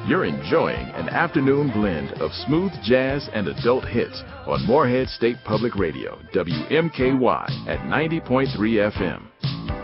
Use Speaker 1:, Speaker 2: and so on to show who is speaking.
Speaker 1: You're enjoying an afternoon blend of smooth jazz and adult hits on Morehead State Public Radio, WMKY at 90.3 FM.